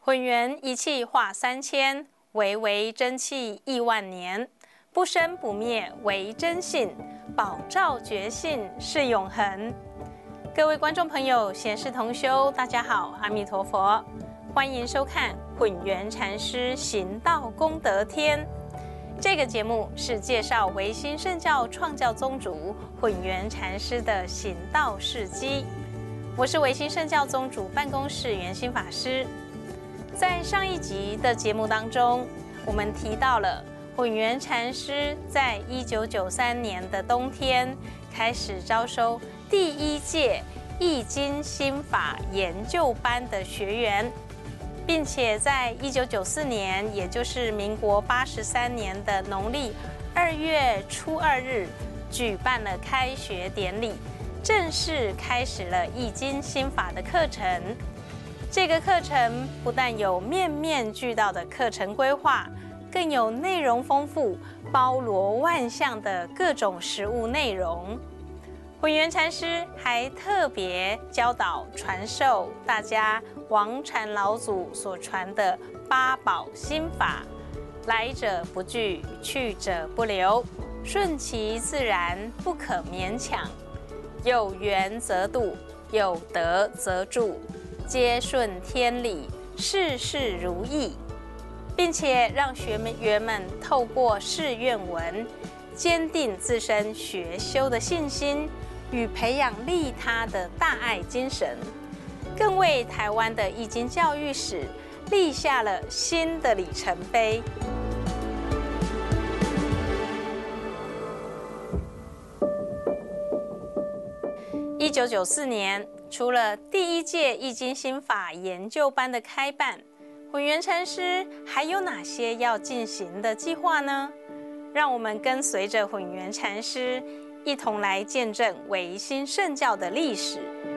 混元一气化3000，唯唯真气亿万年。不生不灭为真性，宝照觉性是永恒。各位观众朋友、贤士同修，大家好，阿弥陀佛，欢迎收看混元禅师行道功德篇。这个节目是介绍唯心圣教创教宗主混元禅师的行道事迹。我是唯心圣教宗主办公室圆心法师。在上一集的节目当中，我们提到了混元禅师在1993年的冬天开始招收第一届易经心法研究班的学员，并且在1994年，也就是民国83年的农历2月初2日，举办了开学典礼，正式开始了易经心法的课程。这个课程不但有面面俱到的课程规划，更有内容丰富、包罗万象的各种实务内容。混元禅师还特别教导传授大家王禅老祖所传的八宝心法：来者不拒，去者不留，顺其自然，不可勉强，有缘则度，有德则助，皆顺天理，事事如意，并且让学员们透过誓愿文，坚定自身学修的信心与培养利他的大爱精神，更为台湾的易经教育史立下了新的里程碑。1994年，除了第一届易经心法研究班的开办，混元禅师还有哪些要进行的计划呢？让我们跟随着混元禅师一同来见证唯心圣教的历史。